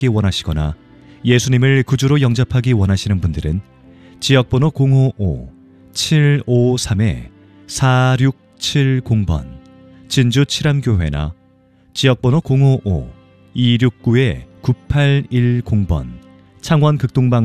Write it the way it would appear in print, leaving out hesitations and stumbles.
받기 원하시거나 예수님을 구주로 영접하기 원하시는 분들은 지역번호 055-753-4670번 진주 칠암교회나 지역번호 055-269-9810번 창원 극동방